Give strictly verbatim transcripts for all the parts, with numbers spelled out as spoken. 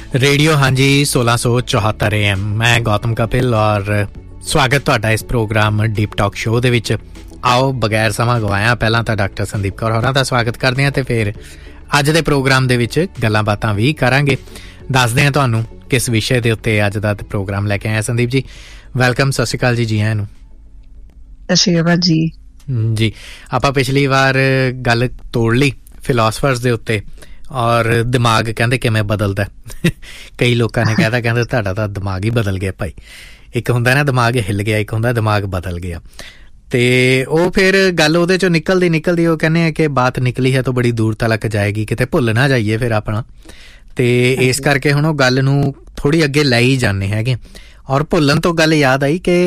Radio हाँ जी सोलह सौ चौहत्तर ए एम। मैं गौतम कपिल और स्वागत तुहाडा इस प्रोग्राम डीप टॉक शो दे विच। आओ बगैर समा गवाया पहला तो डॉक्टर संदीप कौर होरां दा स्वागत करदे हां ते फिर अज दे प्रोग्राम दे विच गल्लां बातां भी करांगे। दसदे हां तुहानूं किस विषय दे उत्ते अज दा प्रोग्राम लैके आए। संदीप जी वैलकम, सत श्री अकाल जी। जी आयां नूं। सत श्री अकाल जी। जी आपां पिछली वार गल तोड़ लई फिलोसफर्स दे उत्ते और दिमाग कहते किवें बदलदा। कई लोगों ने कहता कहते तुहाडा तां दिमाग ही बदल गया भाई। एक हुंदा ना दिमाग हिल गया, एक हुंदा दिमाग बदल गया। ते वो फिर गल उहदे चों निकलदी निकलदी वो कहने हैं कि बात निकली है तो बड़ी दूर तक जाएगी, किते भुल ना जाइए फिर अपना। ते इस करके हुण गल नूं थोड़ी अगे लै ही जाने हैगे। और भुल्लण तो गल याद आई कि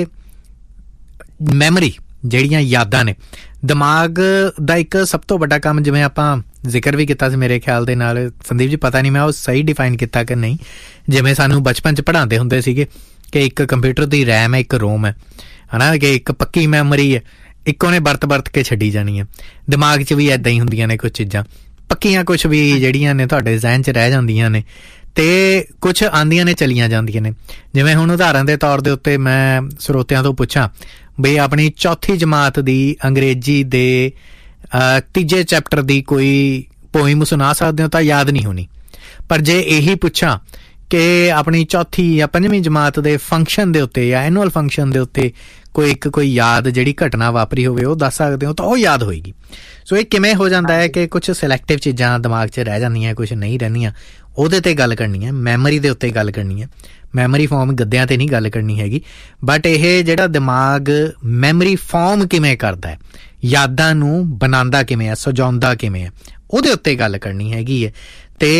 मैमरी ਜਿਹੜੀਆਂ यादां ने दिमाग ਦਾ ਇੱਕ ਸਭ ਤੋਂ ਵੱਡਾ ਕੰਮ, ਜਿਵੇਂ ਆਪਾਂ ਜ਼ਿਕਰ ਵੀ ਕੀਤਾ ਸੀ ਮੇਰੇ ਖਿਆਲ ਦੇ ਨਾਲ ਸੰਦੀਪ ਜੀ, ਪਤਾ ਨਹੀਂ ਮੈਂ ਉਹ ਸਹੀ ਡਿਫਾਈਨ ਕੀਤਾ ਕਿ ਨਹੀਂ, ਜਿਵੇਂ ਸਾਨੂੰ ਬਚਪਨ 'ਚ ਪੜ੍ਹਾਉਂਦੇ ਹੁੰਦੇ ਸੀਗੇ ਕਿ ਇੱਕ ਕੰਪਿਊਟਰ ਦੀ ਰੈਮ ਹੈ, ਇੱਕ ਰੋਮ ਹੈ, ਹੈ ਨਾ, ਕਿ ਇੱਕ ਪੱਕੀ ਮੈਮਰੀ ਹੈ, ਇੱਕ ਉਹਨੇ ਵਰਤ ਵਰਤ ਕੇ ਛੱਡੀ ਜਾਣੀ ਹੈ। ਦਿਮਾਗ 'ਚ ਵੀ ਇੱਦਾਂ ਹੀ ਹੁੰਦੀਆਂ ਨੇ ਕੁਛ ਚੀਜ਼ਾਂ ਪੱਕੀਆਂ, ਕੁਛ ਵੀ ਜਿਹੜੀਆਂ ਨੇ ਤੁਹਾਡੇ ਜ਼ਹਿਨ 'ਚ ਰਹਿ ਜਾਂਦੀਆਂ ਨੇ ਤੇ ਕੁਛ ਆਉਂਦੀਆਂ ਨੇ ਚਲੀਆਂ ਜਾਂਦੀਆਂ ਨੇ। ਜਿਵੇਂ ਹੁਣ ਉਦਾਹਰਨ ਦੇ ਤੌਰ ਦੇ ਉੱਤੇ ਮੈਂ ਸਰੋਤਿਆਂ ਤੋਂ ਪੁੱਛਾਂ ਬਈ ਆਪਣੀ ਚੌਥੀ ਜਮਾਤ ਦੀ ਅੰਗਰੇਜ਼ੀ ਦੇ ਤੀਜੇ ਚੈਪਟਰ ਦੀ ਕੋਈ ਪੋਇਮ ਸੁਣਾ ਸਕਦੇ ਹੋ ਤਾਂ ਯਾਦ ਨਹੀਂ ਹੋਣੀ। ਪਰ ਜੇ ਇਹੀ ਪੁੱਛਾਂ ਕਿ ਆਪਣੀ ਚੌਥੀ ਜਾਂ ਪੰਜਵੀਂ ਜਮਾਤ ਦੇ ਫੰਕਸ਼ਨ ਦੇ ਉੱਤੇ ਜਾਂ ਐਨੂਅਲ ਫੰਕਸ਼ਨ ਦੇ ਉੱਤੇ ਕੋਈ ਇੱਕ ਕੋਈ ਯਾਦ ਜਿਹੜੀ ਘਟਨਾ ਵਾਪਰੀ ਹੋਵੇ ਉਹ ਦੱਸ ਸਕਦੇ ਹੋ ਤਾਂ ਉਹ ਯਾਦ ਹੋਏਗੀ। ਸੋ ਇਹ ਕਿਵੇਂ ਹੋ ਜਾਂਦਾ ਹੈ ਕਿ ਕੁਛ ਸਿਲੈਕਟਿਵ ਚੀਜ਼ਾਂ ਦਿਮਾਗ 'ਚ ਰਹਿ ਜਾਂਦੀਆਂ, ਕੁਛ ਨਹੀਂ ਰਹਿੰਦੀਆਂ। ਉਹਦੇ 'ਤੇ ਗੱਲ ਕਰਨੀ ਹੈ, ਮੈਮਰੀ ਦੇ ਉੱਤੇ ਗੱਲ ਕਰਨੀ ਹੈ। ਮੈਮਰੀ ਫਾਰਮ ਗੱਦਿਆਂ 'ਤੇ ਨਹੀਂ ਗੱਲ ਕਰਨੀ ਹੈਗੀ, ਬਟ ਇਹ ਜਿਹੜਾ ਦਿਮਾਗ ਮੈਮਰੀ ਫਾਰਮ ਕਿਵੇਂ ਕਰਦਾ ਹੈ, ਯਾਦਾਂ ਨੂੰ ਬਣਾਉਂਦਾ ਕਿਵੇਂ ਹੈ, ਸਜਾਉਂਦਾ ਕਿਵੇਂ ਹੈ, ਉਹਦੇ ਉੱਤੇ ਗੱਲ ਕਰਨੀ ਹੈਗੀ ਹੈ। ਅਤੇ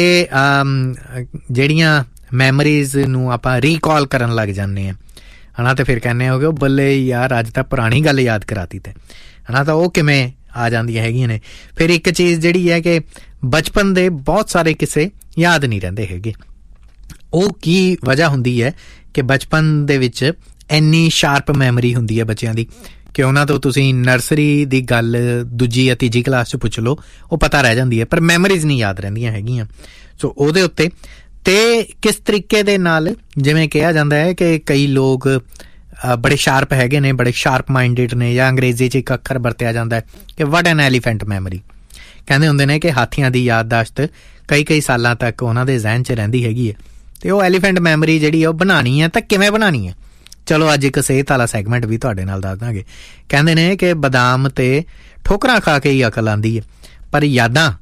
ਜਿਹੜੀਆਂ ਮੈਮਰੀਜ਼ ਨੂੰ ਆਪਾਂ ਰੀਕਾਲ ਕਰਨ ਲੱਗ ਜਾਂਦੇ ਹਾਂ ਹੈ ਨਾ, ਅਤੇ ਫਿਰ ਕਹਿੰਦੇ ਹੋ ਕਿ ਉਹ ਬੱਲੇ ਯਾਰ ਅੱਜ ਤਾਂ ਪੁਰਾਣੀ ਗੱਲ ਯਾਦ ਕਰਾਤੀ ਤੇ ਹੈ ਨਾ, ਤਾਂ ਉਹ ਕਿਵੇਂ ਆ ਜਾਂਦੀਆਂ ਹੈਗੀਆਂ ਨੇ। ਫਿਰ ਇੱਕ ਚੀਜ਼ ਜਿਹੜੀ ਹੈ ਕਿ ਬਚਪਨ ਦੇ ਬਹੁਤ ਸਾਰੇ ਕਿਸੇ ਯਾਦ ਨਹੀਂ ਰਹਿੰਦੇ ਹੈਗੇ। ਉਹ ਕੀ ਵਜ੍ਹਾ ਹੁੰਦੀ ਹੈ ਕਿ ਬਚਪਨ ਦੇ ਵਿੱਚ ਇੰਨੀ ਸ਼ਾਰਪ ਮੈਮਰੀ ਹੁੰਦੀ ਹੈ ਬੱਚਿਆਂ ਦੀ ਕਿ ਉਹਨਾਂ ਤੋਂ ਤੁਸੀਂ ਨਰਸਰੀ ਦੀ ਗੱਲ ਦੂਜੀ ਜਾਂ ਤੀਜੀ ਕਲਾਸ 'ਚ ਪੁੱਛ ਲਓ, ਉਹ ਪਤਾ ਰਹਿ ਜਾਂਦੀ ਹੈ, ਪਰ ਮੈਮਰੀਜ਼ ਨਹੀਂ ਯਾਦ ਰਹਿੰਦੀਆਂ ਹੈਗੀਆਂ। ਸੋ ਉਹਦੇ ਉੱਤੇ ਅਤੇ ਕਿਸ ਤਰੀਕੇ ਦੇ ਨਾਲ, ਜਿਵੇਂ ਕਿਹਾ ਜਾਂਦਾ ਹੈ ਕਿ ਕਈ ਲੋਕ ਬੜੇ ਸ਼ਾਰਪ ਹੈਗੇ ਨੇ, ਬੜੇ ਸ਼ਾਰਪ ਮਾਈਂਡਡ ਨੇ, ਜਾਂ ਅੰਗਰੇਜ਼ੀ 'ਚ ਇੱਕ ਅੱਖਰ ਵਰਤਿਆ ਜਾਂਦਾ ਹੈ ਕਿ ਵਟ ਐਨ ਐਲੀਫੈਂਟ ਮੈਮਰੀ। ਕਹਿੰਦੇ ਹੁੰਦੇ ਨੇ ਕਿ ਹਾਥੀਆਂ ਦੀ ਯਾਦਦਾਸ਼ਤ ਕਈ ਕਈ ਸਾਲਾਂ ਤੱਕ ਉਹਨਾਂ ਦੇ ਜ਼ਹਿਨ 'ਚ ਰਹਿੰਦੀ ਹੈਗੀ ਹੈ। ਅਤੇ ਉਹ ਐਲੀਫੈਂਟ ਮੈਮਰੀ ਜਿਹੜੀ ਉਹ ਬਣਾਉਣੀ ਹੈ ਤਾਂ ਕਿਵੇਂ ਬਣਾਉਣੀ ਹੈ, ਚਲੋ ਅੱਜ ਇੱਕ ਸਿਹਤ ਵਾਲਾ ਸੈਗਮੈਂਟ ਵੀ ਤੁਹਾਡੇ ਨਾਲ ਦੱਸ ਦਾਂਗੇ। ਕਹਿੰਦੇ ਨੇ ਕਿ ਬਦਾਮ ਅਤੇ ਠੋਕਰਾਂ ਖਾ ਕੇ ਹੀ ਅਕਲ ਆਉਂਦੀ ਹੈ, ਪਰ ਯਾਦਾਂ